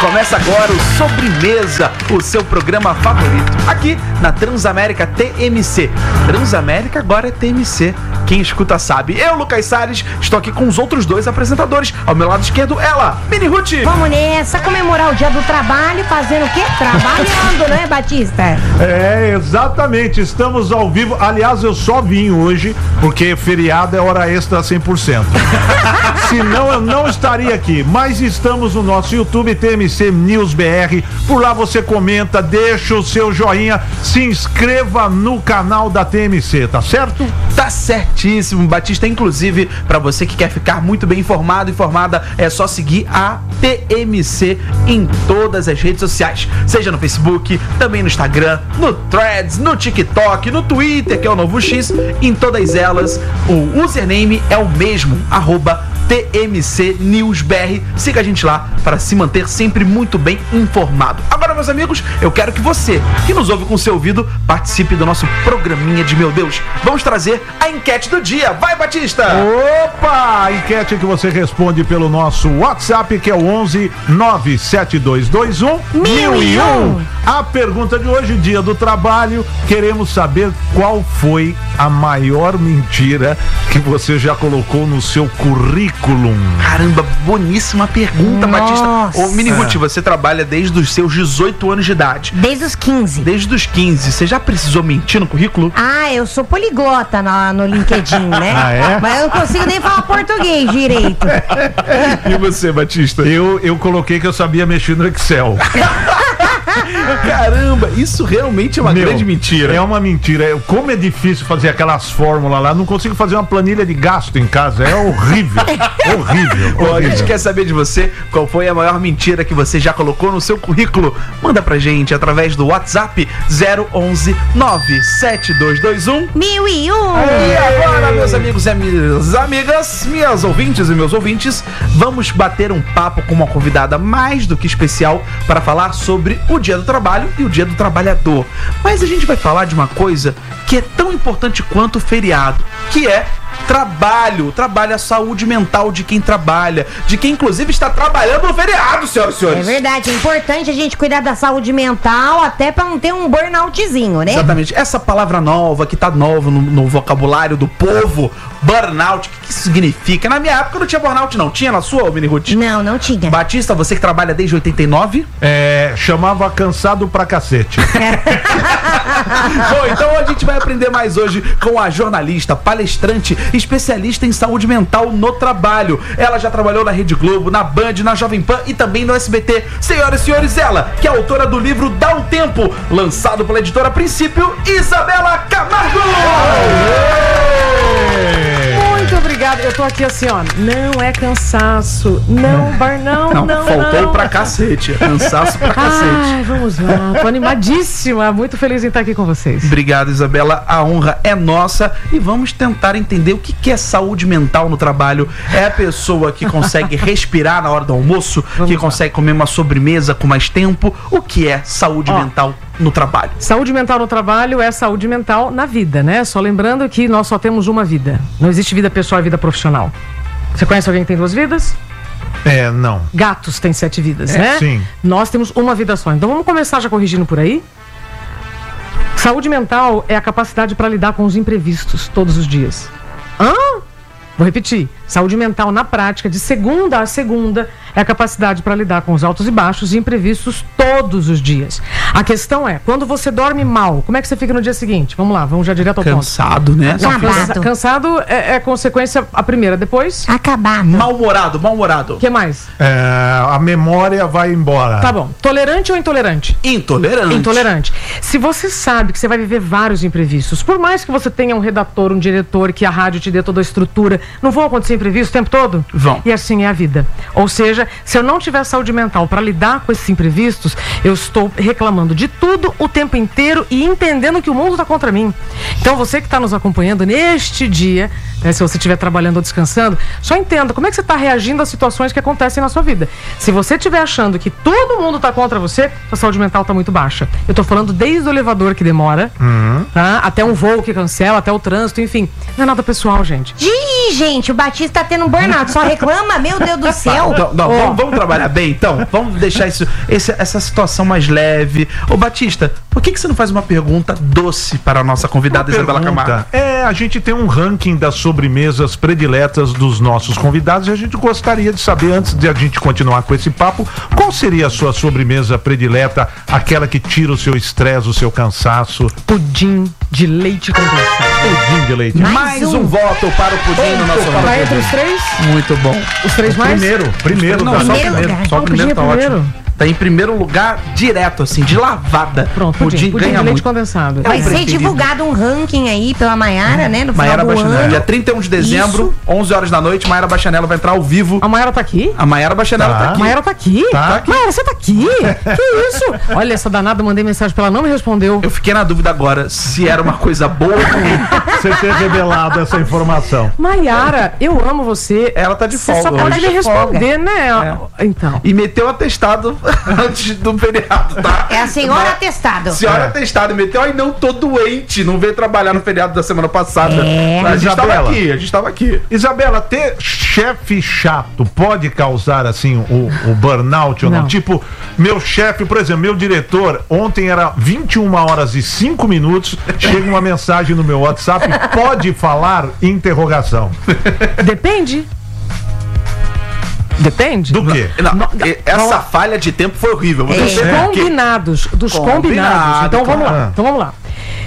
Começa agora o Sobremesa, o seu programa favorito, aqui na Transamérica TMC. Transamérica agora é TMC. Quem escuta sabe. Eu, Lucas Salles, estou aqui com os outros dois apresentadores. Ao meu lado esquerdo, ela, Mini Ruth. Vamos nessa, comemorar o dia do trabalho, fazendo o quê? Trabalhando, né, Batista? É, exatamente. Estamos ao vivo. Aliás, eu só vim hoje porque feriado é hora extra 100%. Senão eu não estaria aqui. Mas estamos no nosso YouTube, TMC News BR. Por lá você comenta, deixa o seu joinha, se inscreva no canal da TMC, tá certo? Tá certíssimo, Batista. Inclusive, pra você que quer ficar muito bem informado, informada, é só seguir a TMC em todas as redes sociais. Seja no Facebook, também no Instagram, no Threads, no TikTok, no Twitter, que é o novo X. Em todas elas, o username é o mesmo, @TMC News BR. Siga a gente lá para se manter sempre muito bem informado. Agora, meus amigos, eu quero que você, que nos ouve com seu ouvido, participe do nosso programinha de Meu Deus. Vamos trazer a enquete do dia. Vai, Batista! Opa! A enquete que você responde pelo nosso WhatsApp, que é o 11 97221 1001. A pergunta de hoje, dia do trabalho, queremos saber qual foi a maior mentira que você já colocou no seu currículo. Caramba, boníssima pergunta, Nossa. Batista. Ô, Mini Ruth, você trabalha desde os seus 18 anos de idade. Desde os 15. Desde os 15. Você já precisou mentir no currículo? Ah, eu sou poliglota no LinkedIn, né? Ah, é? Mas eu não consigo nem falar português direito. E você, Batista? Eu coloquei que eu sabia mexer no Excel. Caramba, isso realmente é uma grande mentira. É uma mentira. Como é difícil fazer aquelas fórmulas lá, não consigo fazer uma planilha de gasto em casa. É horrível. Horrível. Bom, a gente quer saber de você qual foi a maior mentira que você já colocou no seu currículo. Manda pra gente através do WhatsApp 011 97221 1001. E agora, meus amigos e minhas amigas, minhas ouvintes e meus ouvintes, vamos bater um papo com uma convidada mais do que especial para falar sobre o Dia do Trabalho e o Dia do Trabalhador. Mas a gente vai falar de uma coisa que é tão importante quanto o feriado, que é trabalho, a saúde mental de quem trabalha, de quem inclusive está trabalhando no feriado, senhoras e senhores. É verdade, é importante a gente cuidar da saúde mental, até pra não ter um burnoutzinho, né? Exatamente, essa palavra nova, que tá nova no vocabulário do povo, burnout, o que isso significa? Na minha época não tinha burnout não, tinha na sua, Mini Ruth? Não tinha. Batista, você que trabalha desde 89? Chamava cansado pra cacete. Bom, então a gente vai aprender mais hoje com a jornalista, palestrante, especialista em saúde mental no trabalho. Ela já trabalhou na Rede Globo, na Band, na Jovem Pan e também no SBT. Senhoras e senhores, ela, que é autora do livro Dá um Tempo, lançado pela editora Princípio, Isabela Camargo! Muito obrigada. Eu tô aqui assim, ó. Não é cansaço. Não, não. Faltou pra cacete. Cansaço pra cacete. Ai, vamos lá. Tô animadíssima. Muito feliz em estar aqui com vocês. Obrigado, Isabela. A honra é nossa. E vamos tentar entender o que é saúde mental no trabalho. É a pessoa que consegue respirar na hora do almoço, que consegue comer uma sobremesa com mais tempo. O que é saúde mental no trabalho? Saúde mental no trabalho é saúde mental na vida, né? Só lembrando que nós só temos uma vida. Não existe vida pessoal e vida profissional. Você conhece alguém que tem 2 vidas? Não. Gatos têm 7 vidas, né? Sim. Nós temos uma vida só. Então vamos começar já corrigindo por aí. Saúde mental é a capacidade para lidar com os imprevistos todos os dias. Vou repetir. Saúde mental na prática, de segunda a segunda, é a capacidade para lidar com os altos e baixos e imprevistos todos os dias. A questão é, quando você dorme mal, como é que você fica no dia seguinte? Vamos lá, vamos já direto ao ponto. Cansado, né? Acabado. Cansado é consequência a primeira, depois? Acabado. Mal-humorado. O que mais? A memória vai embora. Tá bom. Tolerante ou intolerante? Intolerante. Se você sabe que você vai viver vários imprevistos, por mais que você tenha um redator, um diretor, que a rádio te dê toda a estrutura, não vão acontecer imprevistos o tempo todo? Vão. E assim é a vida. Ou seja, se eu não tiver saúde mental para lidar com esses imprevistos, eu estou reclamando de tudo o tempo inteiro e entendendo que o mundo está contra mim. Então você que está nos acompanhando neste dia, né, se você estiver trabalhando ou descansando, só entenda como é que você está reagindo às situações que acontecem na sua vida. Se você estiver achando que todo mundo está contra você, a saúde mental está muito baixa. Eu estou falando desde o elevador que demora, tá? Até um voo que cancela, até o trânsito, enfim. Não é nada pessoal, gente. Ih, gente, o Batista tá tendo um burnout. Só reclama, meu Deus do céu. Vamos trabalhar bem, então? Vamos deixar essa situação mais leve. Ô, Batista, por que você não faz uma pergunta doce para a nossa convidada Isabela Camargo? A gente tem um ranking das sobremesas prediletas dos nossos convidados e a gente gostaria de saber, antes de a gente continuar com esse papo, qual seria a sua sobremesa predileta, aquela que tira o seu estresse, o seu cansaço? Pudim de leite condensado. Pudim de leite. Mais um voto para o pudim no nosso Tá ranking. entre os 3? Muito bom. Os 3 mais? Primeiro. Não, só o primeiro. Só o primeiro tá ótimo. Tá em primeiro lugar direto, assim, de lavada. Pronto, pudim ganha de leite muito. condensado. Vai ser preferido. divulgado um ranking aí pela Maiara, né? No Maiara final do Bachanello. ano. Dia 31 de dezembro, 11 horas da noite, Maiara Bachanello vai entrar ao vivo. A Maiara tá aqui? A Maiara Bachanello tá aqui. Maiara tá aqui? Tá aqui. Maiara, você tá aqui? Que isso? Olha, essa danada, mandei mensagem pra ela, não me respondeu. Eu fiquei na dúvida agora se era uma coisa boa ou ruim. Você ter revelado essa informação. Maiara, eu amo você. Ela tá de Você folga só pode hoje. me responder, né? Então. E meteu o atestado antes do feriado, tá? É a senhora atestado. Senhora atestado, meteu, ai não, tô doente, não veio trabalhar no feriado da semana passada. É. A gente tava Isabela. aqui, a gente tava aqui. Isabela, ter chefe chato pode causar, assim, o burnout ou não? Não. Tipo, meu chefe, por exemplo, meu diretor, ontem era 21 horas e 5 minutos, chega uma mensagem no meu WhatsApp, pode falar? Interrogação. Depende. Depende. Do quê? Não, essa falha de tempo foi horrível. Vou dizer que- Combinados. Dos Combinado, combinados. Então vamos claro. lá. Então vamos lá.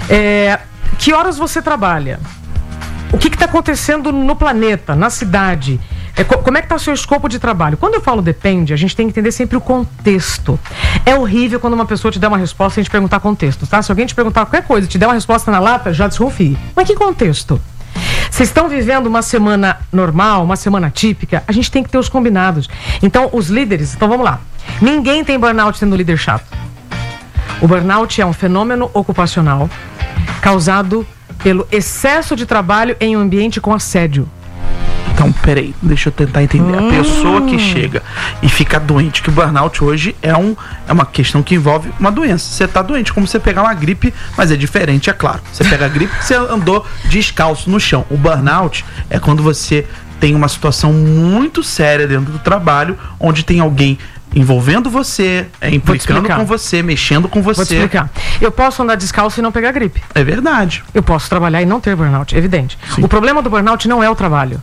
Que horas você trabalha? O que está acontecendo no planeta, na cidade? Como é que está o seu escopo de trabalho? Quando eu falo depende, a gente tem que entender sempre o contexto. É horrível quando uma pessoa te der uma resposta e a gente perguntar contexto, tá? Se alguém te perguntar qualquer coisa e te der uma resposta na lata, já desconfie. Mas que contexto? Vocês estão vivendo uma semana normal, uma semana típica, a gente tem que ter os combinados. Então, os líderes, então vamos lá. Ninguém tem burnout sendo líder chato. O burnout é um fenômeno ocupacional causado pelo excesso de trabalho em um ambiente com assédio. Então, peraí, deixa eu tentar entender. A pessoa que chega e fica doente, que o burnout hoje é uma questão que envolve uma doença. Você tá doente, como você pegar uma gripe, mas é diferente, é claro. Você pega a gripe, você andou descalço no chão. O burnout é quando você tem uma situação muito séria dentro do trabalho, onde tem alguém envolvendo você, implicando com você, mexendo com você. Vou te explicar. Eu posso andar descalço e não pegar gripe. É verdade. Eu posso trabalhar e não ter burnout, evidente. Sim. O problema do burnout não é o trabalho.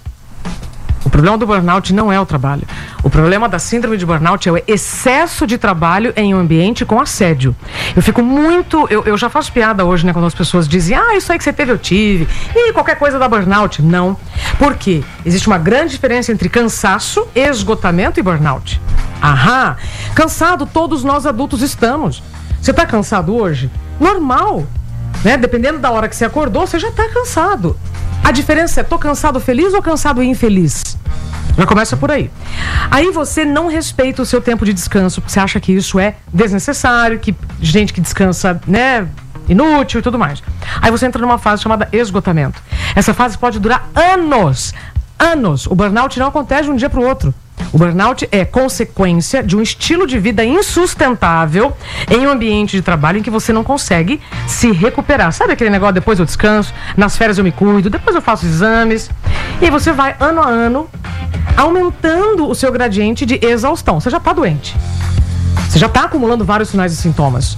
O problema do burnout não é o trabalho. O problema da síndrome de burnout é o excesso de trabalho em um ambiente com assédio. Eu fico muito... Eu já faço piada hoje, né? Quando as pessoas dizem, isso aí que você teve, eu tive. E qualquer coisa dá burnout. Não. Por quê? Existe uma grande diferença entre cansaço, esgotamento e burnout. Aham. Cansado, todos nós adultos estamos. Você tá cansado hoje? Normal. Né? Dependendo da hora que você acordou, você já tá cansado. A diferença é, tô cansado feliz ou cansado infeliz? Já começa por aí. Aí você não respeita o seu tempo de descanso, porque você acha que isso é desnecessário, que gente que descansa, né, inútil e tudo mais. Aí você entra numa fase chamada esgotamento. Essa fase pode durar anos. Anos. O burnout não acontece de um dia para o outro. O burnout é consequência de um estilo de vida insustentável em um ambiente de trabalho em que você não consegue se recuperar. Sabe aquele negócio, depois eu descanso, nas férias eu me cuido, depois eu faço exames. E aí você vai, ano a ano, aumentando o seu gradiente de exaustão. Você já está doente. Você já está acumulando vários sinais e sintomas.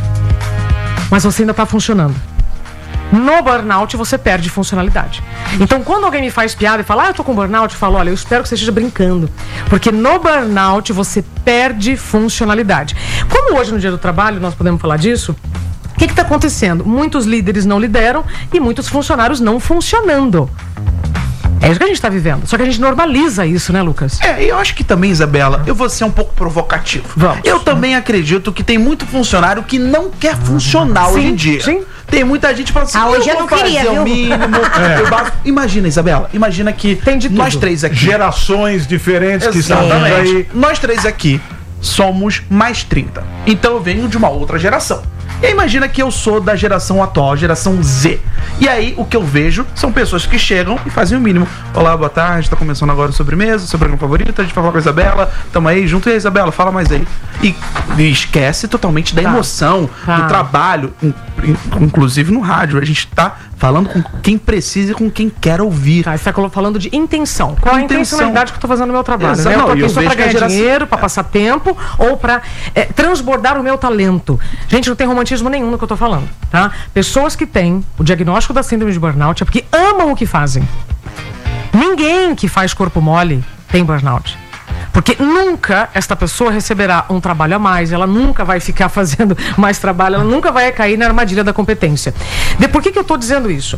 Mas você ainda está funcionando. No burnout você perde funcionalidade. Então quando alguém me faz piada e fala, eu tô com burnout, eu falo, olha, eu espero que você esteja brincando. Porque no burnout você perde funcionalidade. Como hoje no Dia do Trabalho nós podemos falar disso, o que está acontecendo? Muitos líderes não lideram e muitos funcionários não funcionando. É isso que a gente está vivendo. Só que a gente normaliza isso, né, Lucas? E eu acho que também, Isabela, eu vou ser um pouco provocativo. Vamos. Eu também acredito que tem muito funcionário que não quer funcionar hoje em dia. Sim. Tem muita gente falando assim, hoje eu vou não queria, fazer viu? o mínimo. Eu básico. Imagina, Isabela, imagina que Tem de nós tudo. três aqui. Gerações diferentes que estão Exatamente. aí. Nós três aqui somos mais 30. Então eu venho de uma outra geração. E aí imagina que eu sou da geração atual, a geração Z. E aí o que eu vejo são pessoas que chegam e fazem o mínimo. Olá, boa tarde, tá começando agora o Sobremesa, seu programa favorito, a gente vai falar com a Isabela, tamo aí junto. E aí, Isabela, fala mais aí. E esquece totalmente da emoção, do trabalho, inclusive no rádio. A gente tá falando com quem precisa e com quem quer ouvir. Tá, você tá falando de intenção. Qual a intencionalidade que eu tô fazendo no meu trabalho? Exato, Né? Eu tô não, aqui eu só vejo pra que a ganhar geração- dinheiro, pra passar tempo ou pra transbordar o meu talento. Gente, não tem romantismo nenhum no que eu tô falando, tá? Pessoas que têm o diagnóstico da síndrome de burnout é porque amam o que fazem. Ninguém que faz corpo mole tem burnout. Porque nunca esta pessoa receberá um trabalho a mais, ela nunca vai ficar fazendo mais trabalho, ela nunca vai cair na armadilha da competência. Por que eu estou dizendo isso?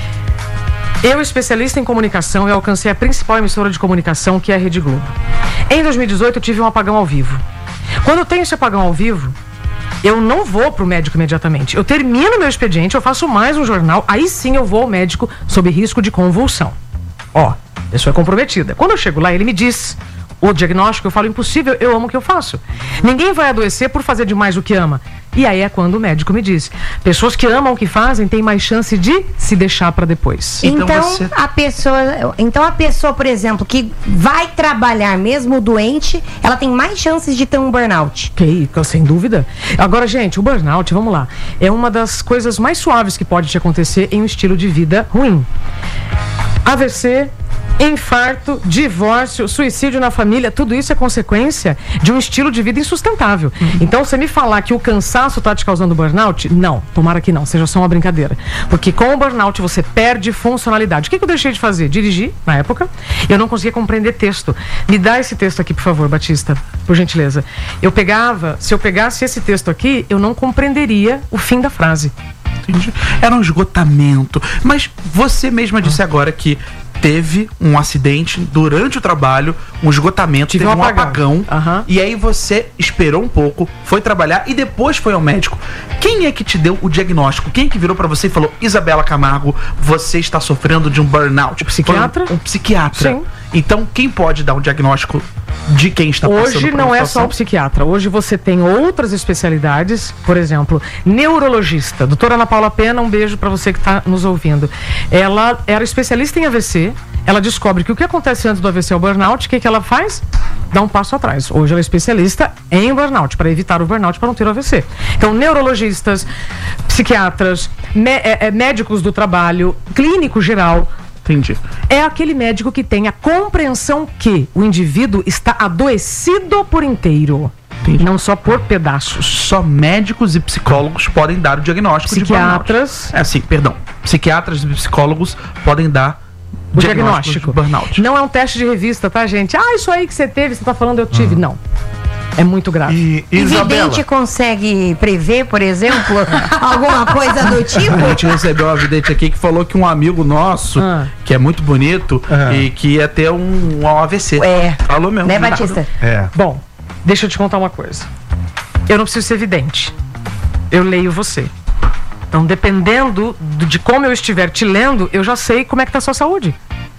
Eu, especialista em comunicação, eu alcancei a principal emissora de comunicação, que é a Rede Globo. Em 2018, eu tive um apagão ao vivo. Quando eu tenho esse apagão ao vivo, eu não vou pro médico imediatamente. Eu termino meu expediente, eu faço mais um jornal, aí sim eu vou ao médico sob risco de convulsão. Ó, a pessoa é comprometida. Quando eu chego lá, ele me diz o diagnóstico, eu falo, impossível, eu amo o que eu faço. Ninguém vai adoecer por fazer demais o que ama. E aí é quando o médico me diz, pessoas que amam o que fazem têm mais chance de se deixar para depois. Então a pessoa, por exemplo, que vai trabalhar mesmo doente, ela tem mais chances de ter um burnout. Sem dúvida. Agora, gente, o burnout, vamos lá, é uma das coisas mais suaves que pode te acontecer em um estilo de vida ruim. AVC, infarto, divórcio, suicídio na família, tudo isso é consequência de um estilo de vida insustentável. Então, você me falar que o cansaço está te causando burnout, não, tomara que não, seja só uma brincadeira. Porque com o burnout você perde funcionalidade. O que eu deixei de fazer? Dirigir, na época, eu não conseguia compreender texto. Me dá esse texto aqui, por favor, Batista, por gentileza. Se eu pegasse esse texto aqui, eu não compreenderia o fim da frase. Entendi. Era um esgotamento. Mas você mesma disse agora que teve um acidente durante o trabalho, um esgotamento, teve um apagão. E aí você esperou um pouco, foi trabalhar e depois foi ao médico. Quem é que te deu o diagnóstico? Quem é que virou pra você e falou, Isabela Camargo, você está sofrendo de um burnout? O psiquiatra? Um psiquiatra. Sim. Então, quem pode dar um diagnóstico de quem está passando por Hoje não é só o psiquiatra. Hoje você tem outras especialidades, por exemplo, neurologista. Doutora Ana Paula Pena, um beijo para você que está nos ouvindo. Ela era especialista em AVC. Ela descobre que o que acontece antes do AVC é o burnout. O que ela faz? Dá um passo atrás. Hoje ela é especialista em burnout, para evitar o burnout, para não ter o AVC. Então, neurologistas, psiquiatras, médicos do trabalho, clínico geral. Entendi. É aquele médico que tem a compreensão que o indivíduo está adoecido por inteiro. Entendi. Não só por pedaços. Só médicos e psicólogos podem dar o diagnóstico de burnout. Psiquiatras e psicólogos podem dar o diagnóstico de burnout. Não é um teste de revista, tá, gente? Isso aí que você teve, você tá falando, eu tive. Não. É muito grave. E vidente consegue prever, por exemplo, alguma coisa do tipo? A gente recebeu uma vidente aqui que falou que um amigo nosso, que é muito bonito, e que ia ter um AVC. Falou mesmo. Né, Batista? Bom, deixa eu te contar uma coisa. Eu não preciso ser vidente. Eu leio você. Então, dependendo de como eu estiver te lendo, eu já sei como é que tá a sua saúde.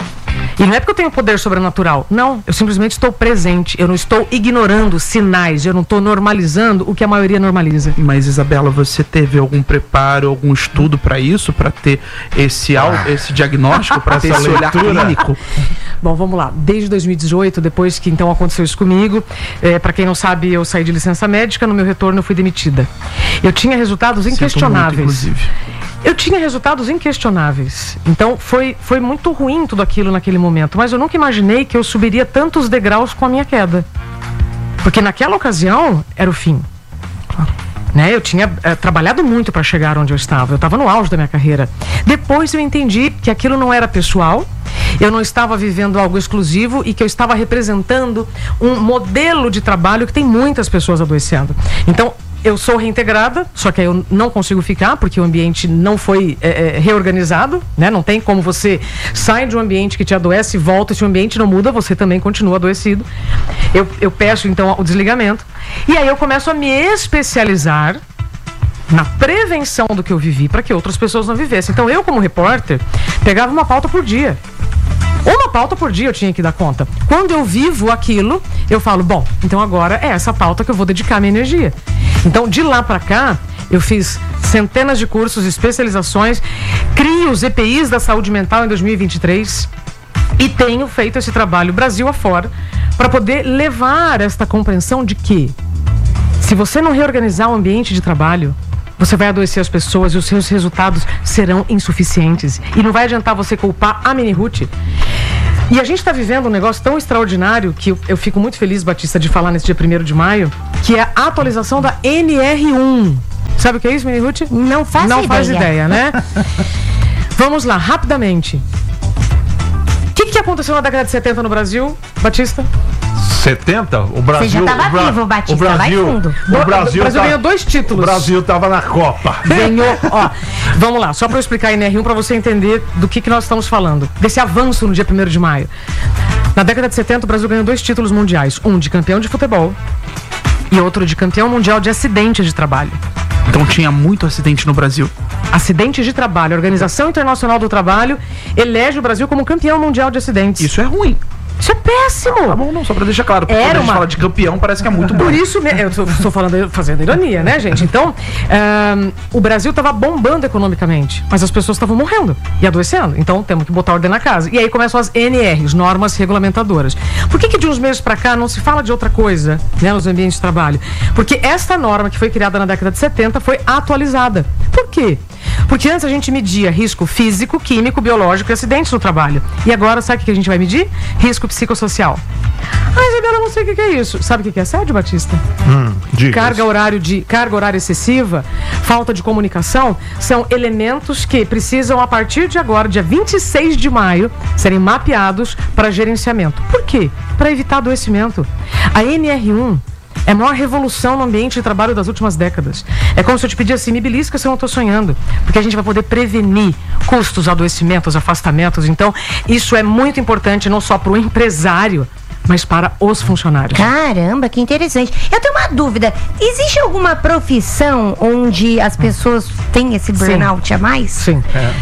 E não é porque eu tenho poder sobrenatural. Não, eu simplesmente estou presente. Eu não estou ignorando sinais. Eu não estou normalizando o que a maioria normaliza. Mas, Isabela, você teve algum preparo, algum estudo para isso? Para ter esse diagnóstico, para ter esse olhar clínico? Bom, vamos lá. Desde 2018, depois que então aconteceu isso comigo, para quem não sabe, eu saí de licença médica. No meu retorno, eu fui demitida. Eu tinha resultados inquestionáveis. Muito, inclusive. Eu tinha resultados inquestionáveis. Então, foi muito ruim tudo aquilo naquele momento. Mas eu nunca imaginei que eu subiria tantos degraus com a minha queda. Porque naquela ocasião, era o fim. Né? Eu tinha trabalhado muito para chegar onde eu estava. Eu estava no auge da minha carreira. Depois eu entendi que aquilo não era pessoal. Eu não estava vivendo algo exclusivo e que eu estava representando um modelo de trabalho que tem muitas pessoas adoecendo. Então, eu sou reintegrada, só que eu não consigo ficar porque o ambiente não foi reorganizado, né? Não tem como você sair de um ambiente que te adoece e volta, se o ambiente não muda, você também continua adoecido. Eu peço então o desligamento e aí eu começo a me especializar na prevenção do que eu vivi para que outras pessoas não vivessem. Então eu, como repórter, pegava uma pauta por dia. Uma pauta por dia eu tinha que dar conta. Quando eu vivo aquilo, eu falo, bom, então agora é essa pauta que eu vou dedicar minha energia. Então, de lá pra cá, eu fiz centenas de cursos, especializações, crio os EPIs da saúde mental em 2023 e tenho feito esse trabalho Brasil afora para poder levar esta compreensão de que se você não reorganizar o ambiente de trabalho, você vai adoecer as pessoas e os seus resultados serão insuficientes. E não vai adiantar você culpar a Minihood. E a gente está vivendo um negócio tão extraordinário que eu fico muito feliz, Batista, de falar nesse dia 1º de maio, que é a atualização da NR1. Sabe o que é isso, Minihood? Não faz ideia, né? Vamos lá, rapidamente. O que aconteceu na década de 70 no Brasil, Batista? 70? O Brasil. Você já tava vivo, Batista, o Brasil, vai fundo. O Brasil ganhou 2 títulos. O Brasil tava na Copa. Ganhou, ó. Vamos lá, só para eu explicar a NR1 para você entender do que nós estamos falando. Desse avanço no dia 1º de maio. Na década de 70, o Brasil ganhou 2 títulos mundiais. Um de campeão de futebol e outro de campeão mundial de acidentes de trabalho. Então tinha muito acidente no Brasil. Acidentes de trabalho. A Organização Internacional do Trabalho elege o Brasil como campeão mundial de acidentes. Isso é ruim. Isso é péssimo. Tá bom, não, só pra deixar claro. Porque quando a gente fala de campeão, parece que é muito bom. Por isso, eu estou fazendo ironia, né, gente? Então, o Brasil estava bombando economicamente, mas as pessoas estavam morrendo e adoecendo. Então, temos que botar ordem na casa. E aí começam as NRs, normas regulamentadoras. Por que de uns meses pra cá não se fala de outra coisa, né, nos ambientes de trabalho? Porque esta norma que foi criada na década de 70 foi atualizada. Por quê? Porque antes a gente media risco físico, químico, biológico e acidentes no trabalho. E agora, sabe o que a gente vai medir? Risco psicossocial. Ah, Isabela, não sei o que é isso. Sabe o que é assédio, Batista? Carga horária excessiva, falta de comunicação, são elementos que precisam, a partir de agora, dia 26 de maio, serem mapeados para gerenciamento. Por quê? Para evitar adoecimento. A NR1 é a maior revolução no ambiente de trabalho das últimas décadas. É como se eu te pedisse assim, me belisca se eu não estou sonhando. Porque a gente vai poder prevenir custos, adoecimentos, afastamentos. Então, isso é muito importante não só para o empresário, mas para os funcionários. Caramba, que interessante. Eu tenho uma dúvida. Existe alguma profissão onde as pessoas têm esse burnout a mais? Sim.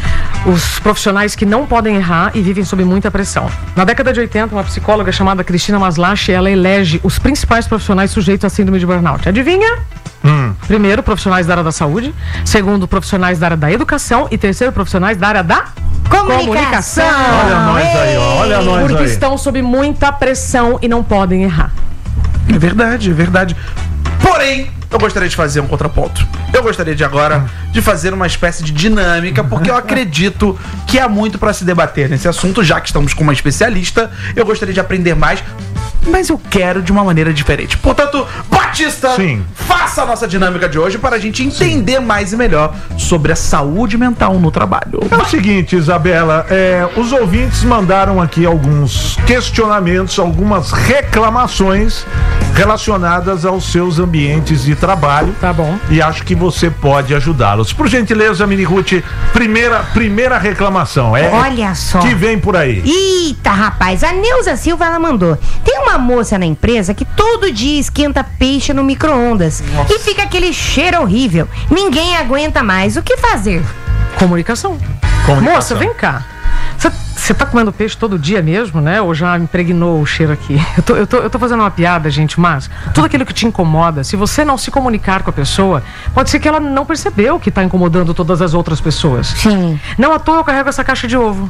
Os profissionais que não podem errar e vivem sob muita pressão. Na década de 80, uma psicóloga chamada Cristina Maslach, ela elege os principais profissionais sujeitos à síndrome de burnout. Adivinha? Primeiro, profissionais da área da saúde. Segundo, profissionais da área da educação. E terceiro, profissionais da área da comunicação. Olha nós aí, ó. Olha nós aí. Porque estão sob muita pressão e não podem errar. É verdade, é verdade. Porém, eu gostaria de fazer um contraponto. Eu gostaria de agora de fazer uma espécie de dinâmica, porque eu acredito que há muito para se debater nesse assunto, já que estamos com uma especialista. Eu gostaria de aprender mais, mas eu quero de uma maneira diferente. Portanto, Batista, sim, faça a nossa dinâmica de hoje para a gente entender mais e melhor sobre a saúde mental no trabalho. É o seguinte, Isabela, os ouvintes mandaram aqui alguns questionamentos, algumas reclamações relacionadas aos seus ambientes de trabalho. Tá bom. E acho que você pode ajudá-los. Por gentileza, Minihood, primeira reclamação. Olha só. Que vem por aí. Eita, rapaz, a Neuza Silva, ela mandou. Tem uma moça na empresa que todo dia esquenta peixe no micro-ondas. E fica aquele cheiro horrível. Ninguém aguenta mais. O que fazer? Comunicação. Moça, vem cá. Você tá comendo peixe todo dia mesmo, né? Ou já impregnou o cheiro aqui? Eu tô fazendo uma piada, gente, mas tudo aquilo que te incomoda, se você não se comunicar com a pessoa, pode ser que ela não percebeu que tá incomodando todas as outras pessoas. Sim. Não à toa eu carrego essa caixa de ovo.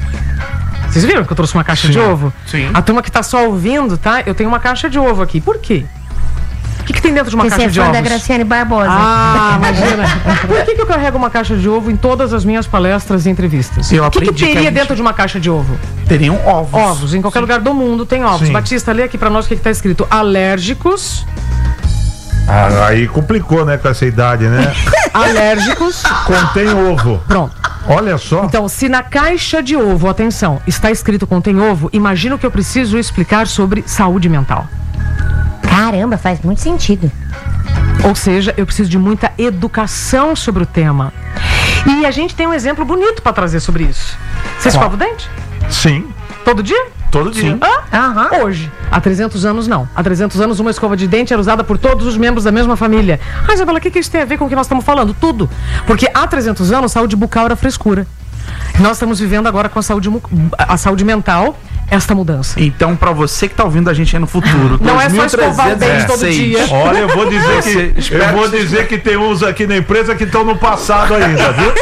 Vocês viram que eu trouxe uma caixa de ovo? Sim. A turma que tá só ouvindo, tá? Eu tenho uma caixa de ovo aqui. Por quê? O que tem dentro de uma caixa de ovos? Você é fã da Graciane Barbosa. Ah, imagina. Por que eu carrego uma caixa de ovo em todas as minhas palestras e entrevistas? Eu O que aprendi que teria dentro de uma caixa de ovo? Teriam ovos. Ovos. Em qualquer lugar do mundo tem ovos. Sim. Batista, lê aqui pra nós o que tá escrito. Alérgicos. Aí complicou, né, com essa idade, né? Alérgicos. Contém ovo. Pronto. Olha só. Então, se na caixa de ovo, atenção, está escrito contém ovo, imagina o que eu preciso explicar sobre saúde mental. Caramba, faz muito sentido. Ou seja, eu preciso de muita educação sobre o tema. E a gente tem um exemplo bonito para trazer sobre isso. Você escova o dente? Sim. Todo dia? Todo dia. Hoje. Há 300 anos, não. Há 300 anos, uma escova de dente era usada por todos os membros da mesma família. Ah, Isabela, o que isso tem a ver com o que nós estamos falando? Tudo. Porque há 300 anos, saúde bucal era frescura. Nós estamos vivendo agora com a saúde mental, esta mudança. Então, pra você que tá ouvindo a gente aí no futuro, não é só escovar o dente todo dia. Olha, eu vou dizer que tem uns aqui na empresa que estão no passado ainda, viu?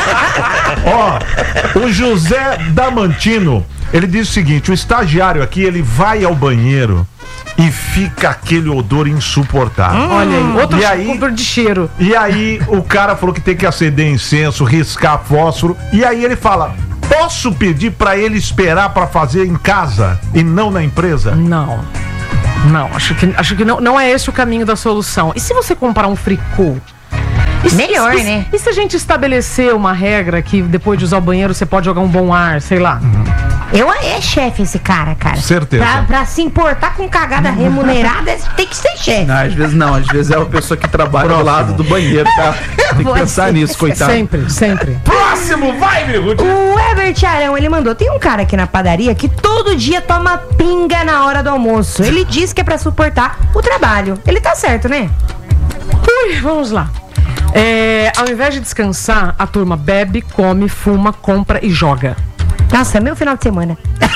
Ó, o José Damantino, ele diz o seguinte: o estagiário aqui, ele vai ao banheiro e fica aquele odor insuportável. Olha aí, outro E aí- odor de cheiro. E aí o cara falou que tem que acender incenso, riscar fósforo. E aí ele fala: posso pedir pra ele esperar pra fazer em casa e não na empresa? Não, acho que não é esse o caminho da solução. E se você comprar um fricô? Melhor, né? E se a gente estabelecer uma regra que depois de usar o banheiro você pode jogar um bom ar, sei lá? É chefe esse cara. Certeza. Pra se importar com cagada remunerada, tem que ser chefe. Não, às vezes é a pessoa que trabalha do lado do banheiro, tá? Tem que Você- pensar nisso, coitado. Sempre. Próximo, vai, Mirute! O Herbert Arão, ele mandou: tem um cara aqui na padaria que todo dia toma pinga na hora do almoço. Ele diz que é pra suportar o trabalho. Ele tá certo, né? Ui, vamos lá. Ao invés de descansar, a turma bebe, come, fuma, compra e joga. Nossa, é meu final de semana.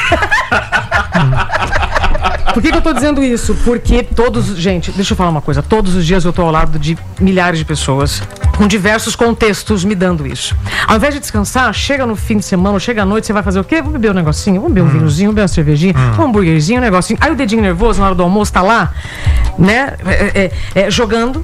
Por que eu tô dizendo isso? Porque gente, deixa eu falar uma coisa. Todos os dias eu tô ao lado de milhares de pessoas com diversos contextos me dando isso. Ao invés de descansar, chega no fim de semana, chega à noite, você vai fazer o quê? Vou beber um negocinho, vamos beber um vinhozinho, vamos beber uma cervejinha, um hambúrguerzinho, um negocinho. Aí o dedinho nervoso na hora do almoço tá lá, né? Jogando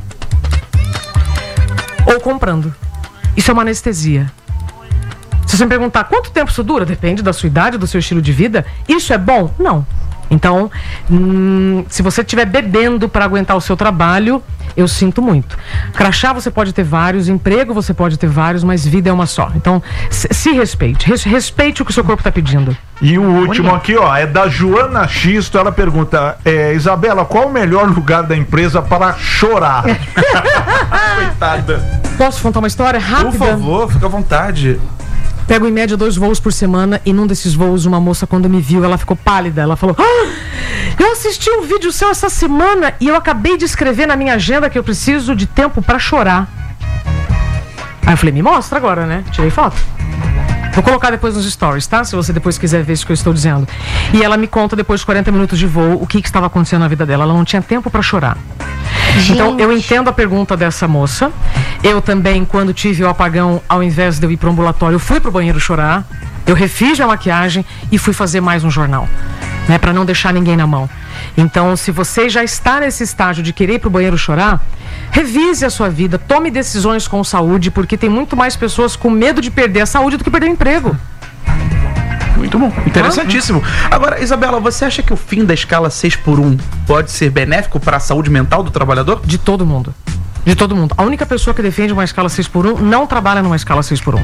ou comprando. Isso é uma anestesia. Se você me perguntar quanto tempo isso dura, depende da sua idade, do seu estilo de vida. Isso é bom? Não. Então, se você estiver bebendo para aguentar o seu trabalho, eu sinto muito. Crachá você pode ter vários, emprego você pode ter vários, mas vida é uma só. Então, se respeite. Respeite o que o seu corpo está pedindo. E o último aqui, ó, é da Joana Xisto. Ela pergunta: Isabela, qual o melhor lugar da empresa para chorar? Coitada. Posso contar uma história rápida? Por favor, fica à vontade. Pego em média 2 voos por semana e num desses voos uma moça, quando me viu, ela ficou pálida. Ela falou: eu assisti um vídeo seu essa semana e eu acabei de escrever na minha agenda que eu preciso de tempo pra chorar. Aí eu falei: me mostra agora, né? Tirei foto. Vou colocar depois nos stories, tá? Se você depois quiser ver isso que eu estou dizendo. E ela me conta, depois de 40 minutos de voo, o que estava acontecendo na vida dela. Ela não tinha tempo pra chorar. Então, eu entendo a pergunta dessa moça. Eu também, quando tive o apagão, ao invés de eu ir para o ambulatório, eu fui pro banheiro chorar. Eu refiz minha maquiagem e fui fazer mais um jornal, né, para não deixar ninguém na mão. Então, se você já está nesse estágio de querer ir pro banheiro chorar, revise a sua vida, tome decisões com saúde, porque tem muito mais pessoas com medo de perder a saúde do que perder o emprego. Muito bom, interessantíssimo. Agora, Isabela, você acha que o fim da escala 6x1 pode ser benéfico para a saúde mental do trabalhador? De todo mundo. De todo mundo. A única pessoa que defende uma escala 6x1 não trabalha numa escala 6x1.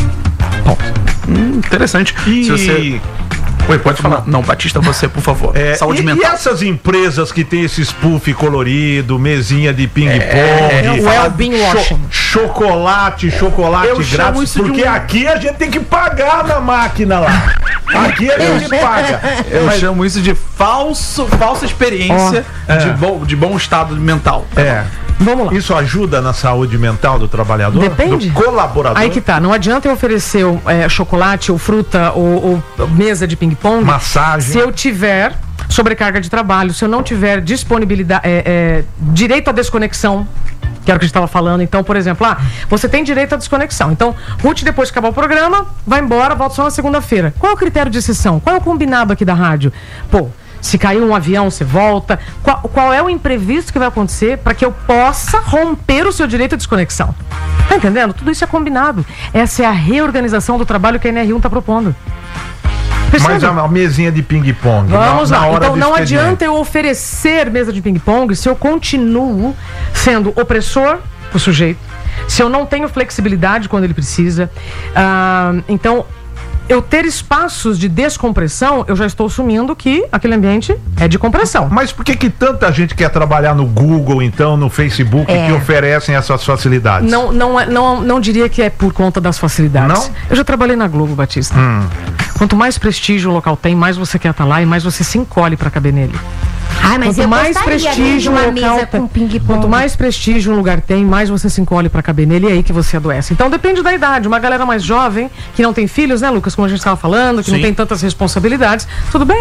Interessante. Se você... Oi, pode falar. Não, Batista, você, por favor. Saúde mental. E essas empresas que tem esse puff colorido, mesinha de ping-pong, o well-being washing. chocolate Eu chamo grátis, isso de porque um- aqui a gente tem que pagar na máquina lá. Aqui a gente paga. Eu chamo isso de falsa experiência de bom estado mental. Vamos lá. Isso ajuda na saúde mental do trabalhador? Depende. Do colaborador? Aí que tá, não adianta eu oferecer chocolate ou fruta ou mesa de ping-pong Massagem. se eu tiver sobrecarga de trabalho, se eu não tiver disponibilidade, direito à desconexão, que era o que a gente estava falando. Então, por exemplo, você tem direito à desconexão. Então, Ruth, depois que acabar o programa, vai embora, volta só na segunda-feira. Qual é o critério de exceção? Qual é o combinado aqui da rádio? Pô, se caiu um avião, você volta. Qual é o imprevisto que vai acontecer para que eu possa romper o seu direito à desconexão? Tá entendendo? Tudo isso é combinado. Essa é a reorganização do trabalho que a NR1 está propondo. Percebe? Mas a mesinha de ping-pong. Vamos na lá. hora Então do não expediente. adianta eu oferecer mesa de ping-pong se eu continuo sendo opressor pro sujeito, se eu não tenho flexibilidade quando ele precisa. Então, eu ter espaços de descompressão, eu já estou assumindo que aquele ambiente é de compressão. Mas por que tanta gente quer trabalhar no Google, então, no Facebook, que oferecem essas facilidades? Não diria que é por conta das facilidades. Não? Eu já trabalhei na Globo, Batista. Quanto mais prestígio o local tem, mais você quer estar lá e mais você se encolhe para caber nele. Ah, mas Quanto eu mais gostaria de prestígio uma um local mesa com ping-pong. Quanto mais prestígio um lugar tem, mais você se encolhe pra caber nele, e é aí que você adoece. Então depende da idade. Uma galera mais jovem, que não tem filhos, né, Lucas, como a gente estava falando, que não tem tantas responsabilidades, tudo bem.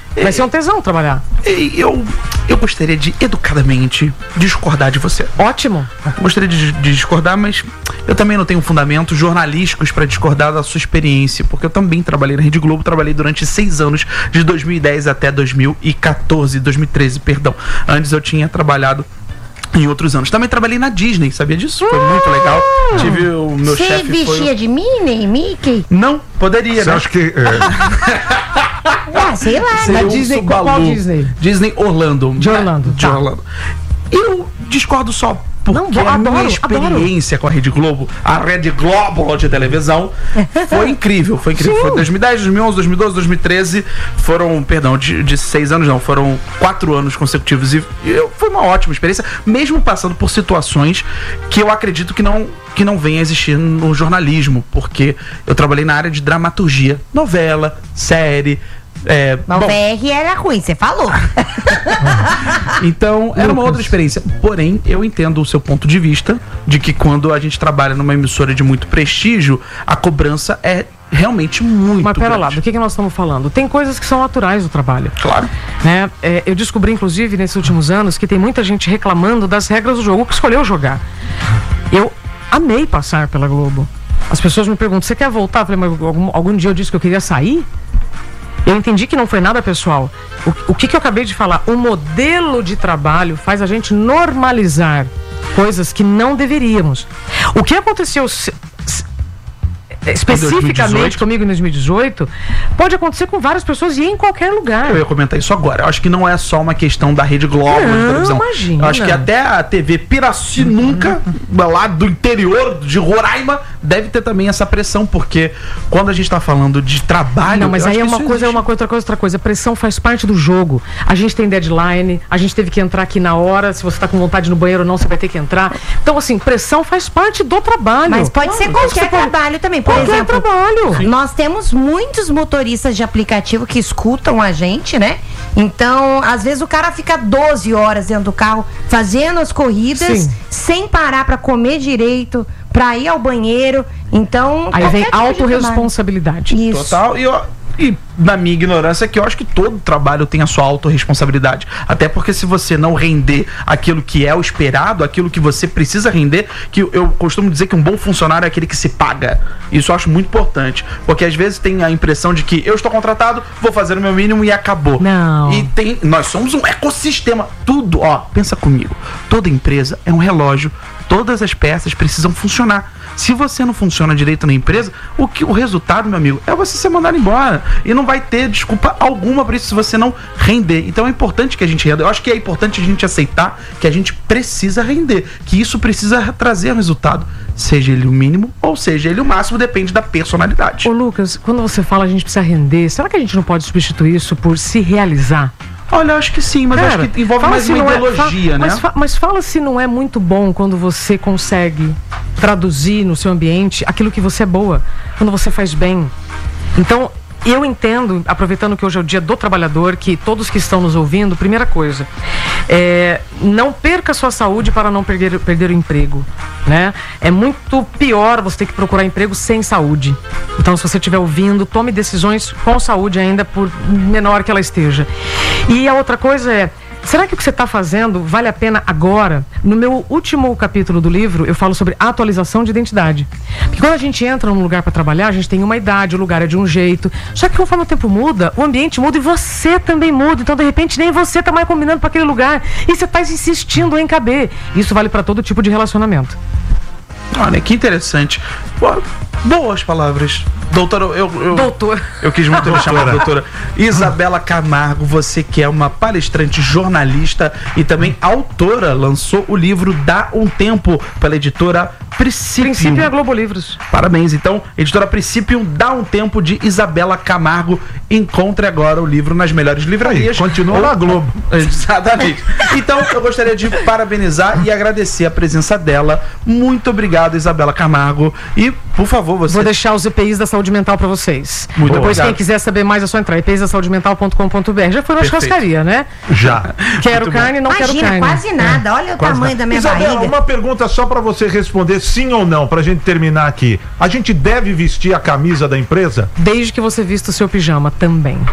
Vai ser um tesão trabalhar. Eu gostaria de, educadamente, discordar de você. Ótimo. Gostaria de discordar, mas eu também não tenho fundamentos jornalísticos para discordar da sua experiência, porque eu também trabalhei na Rede Globo, trabalhei durante 6 anos, de 2010 até 2013, perdão. Antes eu tinha trabalhado em outros anos. Também trabalhei na Disney, sabia disso? Foi muito legal. Tive o meu chefe. Você vestia de Minnie, Mickey? Não, poderia, Você né? acha que... Sei lá, Ser né? Na um Disney, Subaru. qual Disney? Disney Orlando. De Orlando, De tá. Orlando. Eu discordo só porque Não, a minha adoro, experiência com a Rede Globo, a Rede Globo de televisão, foi incrível. Foi incrível. Sim. Foi 2010, 2011, 2012, 2013. Foram, perdão, de 6 anos não, foram 4 anos consecutivos. E foi uma ótima experiência, mesmo passando por situações que eu acredito que não venha a existir no jornalismo, porque eu trabalhei na área de dramaturgia, novela, série. Mas o VR era ruim, você falou. Então, era uma outra experiência. Porém, eu entendo o seu ponto de vista de que quando a gente trabalha numa emissora de muito prestígio, a cobrança é realmente muito Mas pera grande. lá, do que nós estamos falando? Tem coisas que são naturais do trabalho. Claro. Né? Eu descobri, inclusive, nesses últimos anos, que tem muita gente reclamando das regras do jogo que escolheu jogar. Eu amei passar pela Globo. As pessoas me perguntam, você quer voltar? Eu falei, mas algum dia eu disse que eu queria sair? Eu entendi que não foi nada pessoal. O que eu acabei de falar? O modelo de trabalho faz a gente normalizar coisas que não deveríamos. O que aconteceu especificamente 2018? comigo em 2018 pode acontecer com várias pessoas e em qualquer lugar. Eu ia comentar isso agora. Eu acho que não é só uma questão da Rede Globo de Não, televisão. imagina. Eu acho que até a TV Pirassununca, lá do interior de Roraima, deve ter também essa pressão, porque quando a gente tá falando de trabalho... Não, mas eu aí acho é que uma isso coisa, existe. outra coisa. Pressão faz parte do jogo. A gente tem deadline, a gente teve que entrar aqui na hora. Se você tá com vontade no banheiro ou não, você vai ter que entrar. Então, assim, pressão faz parte do trabalho. Mas pode ser qualquer trabalho também. Por Qualquer exemplo, trabalho. nós temos muitos motoristas de aplicativo que escutam a gente, né? Então, às vezes o cara fica 12 horas dentro do carro fazendo as corridas, Sim. sem parar pra comer direito, pra ir ao banheiro. Então, Aí qualquer vem tipo de trabalho. autorresponsabilidade. Isso. Total. E na minha ignorância, que eu acho que todo trabalho tem a sua autorresponsabilidade. Até porque se você não render aquilo que é o esperado, aquilo que você precisa render, que eu costumo dizer que um bom funcionário é aquele que se paga. Isso eu acho muito importante. Porque às vezes tem a impressão de que eu estou contratado, vou fazer o meu mínimo e acabou. Não. E nós somos um ecossistema. Tudo, pensa comigo. Toda empresa é um relógio. Todas as peças precisam funcionar. Se você não funciona direito na empresa, o resultado, meu amigo, é você ser mandado embora. E não vai ter desculpa alguma para isso se você não render. Então é importante que a gente renda. Eu acho que é importante a gente aceitar que a gente precisa render. Que isso precisa trazer um resultado. Seja ele o mínimo ou seja ele o máximo, depende da personalidade. Ô Lucas, quando você fala a gente precisa render, será que a gente não pode substituir isso por se realizar? Olha, eu acho que sim, mas eu acho que envolve fala mais se uma não ideologia, né? Mas fala se não é muito bom quando você consegue traduzir no seu ambiente aquilo que você é boa, quando você faz bem. Então, eu entendo, aproveitando que hoje é o dia do trabalhador, que todos que estão nos ouvindo, primeira coisa, não perca a sua saúde para não perder o emprego, né? É muito pior você ter que procurar emprego sem saúde. Então, se você estiver ouvindo, tome decisões com saúde ainda, por menor que ela esteja. E a outra coisa é, será que o que você está fazendo vale a pena agora? No meu último capítulo do livro, eu falo sobre atualização de identidade. Porque quando a gente entra num lugar para trabalhar, a gente tem uma idade, o lugar é de um jeito. Só que conforme o tempo muda, o ambiente muda e você também muda. Então, de repente, nem você está mais combinando para aquele lugar. E você está insistindo em caber. Isso vale para todo tipo de relacionamento. Olha, que interessante. Pô, boas palavras. Doutora, Doutor. eu quis muito lhe chamar de doutora Isabela Camargo, você que é uma palestrante, jornalista e também autora, lançou o livro Dá um Tempo pela editora Princípio. Princípio é Globo Livros. Parabéns, então, editora Princípio, Dá um Tempo de Isabela Camargo. Encontre agora o livro nas melhores livrarias. Continua na Globo. Exatamente. Então, eu gostaria de parabenizar e agradecer a presença dela. Muito obrigado, Isabela Camargo. E, por favor, você... Vou deixar os EPIs da saúde mental para vocês. Muito Depois, obrigado. quem quiser saber mais, é só entrar. EPIsdasaudemental.com.br. Já foi na Perfeito. churrascaria, né? Já. Quero Muito bom. carne, não quero Imagina, carne. quase nada. Olha o Quase tamanho nada. da minha Isabela, barriga. uma pergunta só pra você responder sim ou não, pra gente terminar aqui. A gente deve vestir a camisa da empresa? Desde que você vista o seu pijama também.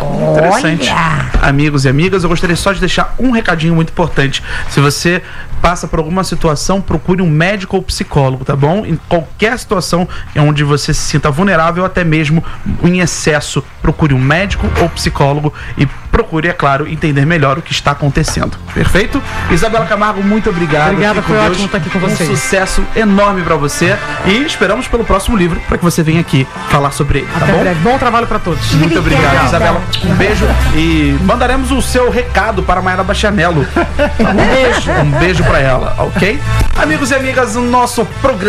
Interessante. Olha. Amigos e amigas, eu gostaria só de deixar um recadinho muito importante. Se você passa por alguma situação, procure um médico ou psicólogo, tá bom? Em qualquer situação onde você se sinta vulnerável, até mesmo em excesso, procure um médico ou psicólogo e procure, é claro, entender melhor o que está acontecendo. Perfeito? Isabela Camargo, muito obrigado. Obrigada, Fique foi com ótimo Deus. estar aqui com vocês. Um sucesso enorme pra você e esperamos pelo próximo livro para que você venha aqui falar sobre ele, tá Até bom? breve. Bom trabalho pra todos. Muito obrigado, Obrigada. Isabela. Um beijo e mandaremos o seu recado para a Mayara Bastianello. Um beijo pra ela, ok? Amigos e amigas, o nosso programa